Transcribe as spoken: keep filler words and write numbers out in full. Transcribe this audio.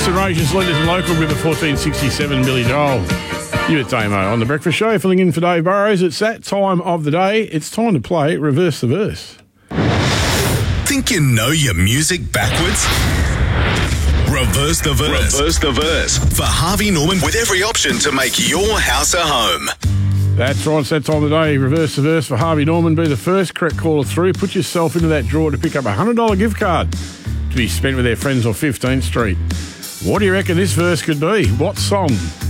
St Regis leaders and local with the fourteen sixty-seven Billy Joel. You with Damo on The Breakfast Show, filling in for Dave Burrows. It's that time of the day. It's time to play Reverse the Verse. Think you know your music backwards? Reverse the Verse. Reverse the Verse. For Harvey Norman with every option to make your house a home. That's right, it's that time of the day. Reverse the Verse for Harvey Norman. Be the first correct caller through. Put yourself into that draw to pick up a one hundred dollars gift card to be spent with their friends on fifteenth Street. What do you reckon this verse could be? What song?